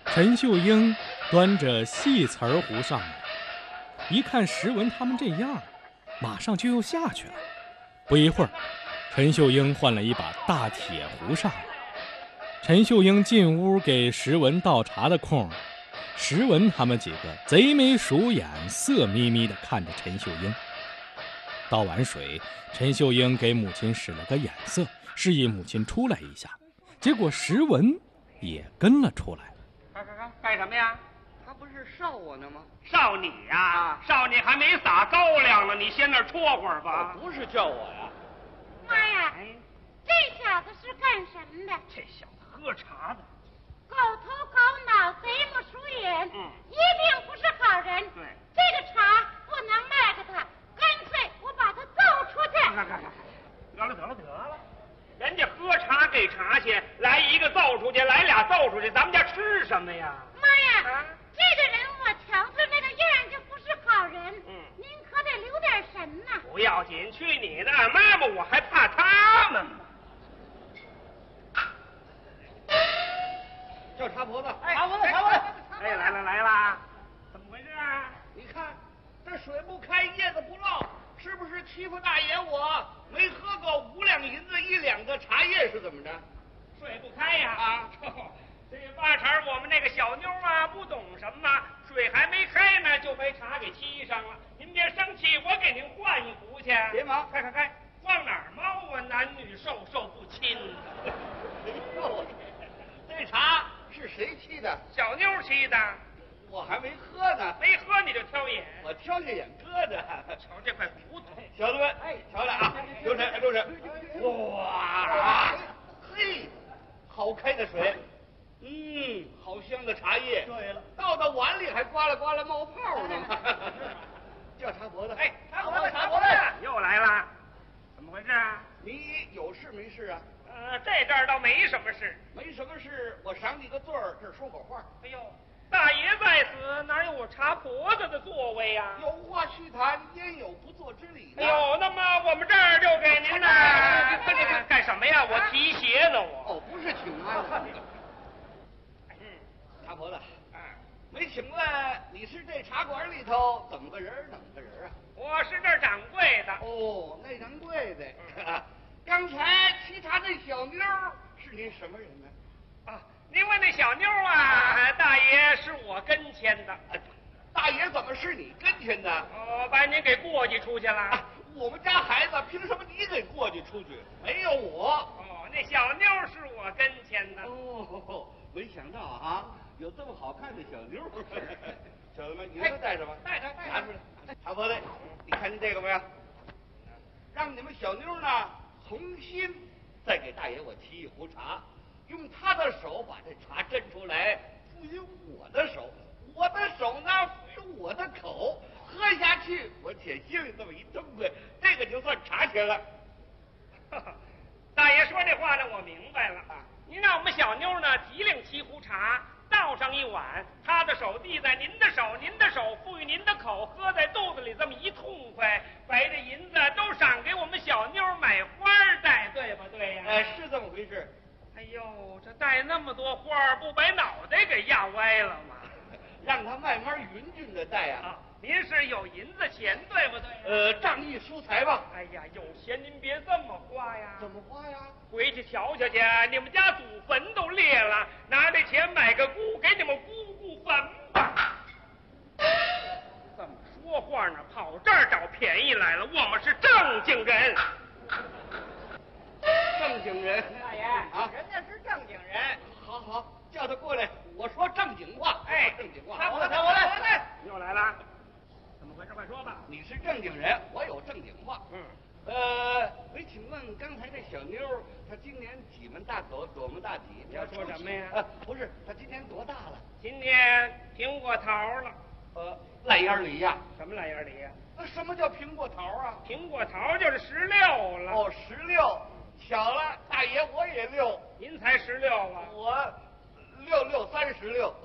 陈秀英端着细瓷儿壶上来，一看石文他们这样，马上就又下去了。不一会儿，陈秀英换了一把大铁壶上来。陈秀英进屋给石文倒茶的空，石文他们几个贼眉鼠眼、色眯眯地看着陈秀英。倒完水，陈秀英给母亲使了个眼色，示意母亲出来一下。结果石文也跟了出来。 干什么呀？ 他不是烧我呢吗？ 烧你呀！烧你还没撒高粱呢，你先那儿戳会儿吧。 不是叫我呀。 妈呀，这小子是干什么的？ 这小子喝茶的， 狗头狗脑，贼不鼠眼，一定不是好人。 对， 这个茶不能卖给他，干脆我把他揍出去。 得了，人家喝茶给茶去，来一个揍出去，来俩揍出去，咱们家吃什么呀？ 妈呀，这个人我瞧着那个样就不是好人。您可得留点神呐。 不要紧，去你的！妈妈，我还怕他们吗？ 叫茶婆子， 茶婆子！哎，来啦！怎么回事啊？ 你看这水不开，叶子不落，是不是欺负大爷我？没喝够5两银子1两的茶叶是怎么着？ 水不开呀！这八成我们那个小妞啊，不懂什么，水还没开呢，就被茶给沏上了。您别生气，我给您换一壶去。 别忙， 开，往哪儿猫啊？男女授受不亲。 哎呦，这茶是谁沏的？ 小妞沏的。 我还没喝呢。 没喝你就挑眼。 我挑下眼搁着。 瞧这块骨头。 小子们，瞧来啊，留神。哇，嘿，好开的水。好香的茶叶。对了，倒到碗里还呱啦呱啦冒泡呢。叫茶婆子。哎，茶婆子， 又来了，怎么回事啊？ 你有事没事啊？ 这阵儿倒没什么事。 没什么事，我赏你个罪儿，这儿说口话。 哎呦，大爷在此，哪有我茶婆子的座位呀？ 有话须谈，焉有不做之理呢？ 哎呦，那么我们这儿就给您呢。干什么呀？我提鞋呢，我。 哦，不是请安。茶婆子，没请问你是这茶馆里头怎么个人啊？ 我是这儿掌柜的。 哦，那掌柜的。刚才沏茶那小妞是您什么人呢？ 您问那小妞啊，大爷是我跟前的。 大爷怎么是你跟前的？ 把您给过继出去了。 我们家孩子凭什么你给过继出去？没有我。 那小妞是我跟前的。 没想到啊，有这么好看的小妞。小子们，你们都带着吧。带着。拿出来。茶婆子，你看见这个没有？让你们小妞呢重新再给大爷我沏一壶茶，用他的手把这茶斟出来，赋予我的手，我的手呢赋予我的口，喝下去我且心里这么一痛快，这个就算茶钱了。 大爷说这话呢，我明白了。您让我们小妞呢提领沏壶茶，倒上一碗，她的手递在您的手，您的手赋予您的口，喝在肚子里这么一痛快，白的银子都赏给我们小妞买花戴，对不对呀？ 是这么回事。 哎呦，这戴那么多花，不把脑袋给压歪了吗？ 让他慢慢匀匀的戴啊。 您是有银子钱，对不对？ 仗义疏财吧。 哎呀，有钱您别这么花呀。 怎么花呀？ 回去瞧瞧去，你们家祖坟都裂了，拿这钱买个姑，给你们姑姑坟吧。这么说话呢，跑这儿找便宜来了，我们是正经人。 正经人。 大爷人家是正经人。 好，叫他过来，我说正经话。正经话。 我来。又来了。怎么回事？快说吧。 你是正经人，我有正经话。没请问刚才这小妞，她今年几门大口，多门大体？ 你要说什么呀？ 不是，她今年多大了？ 今年苹果桃了。 烂眼梨呀？ 什么烂眼梨呀？ 什么叫苹果桃啊？ 苹果桃就是16了。 16，巧了，大爷我也6。 您才16啊？ 我66，36。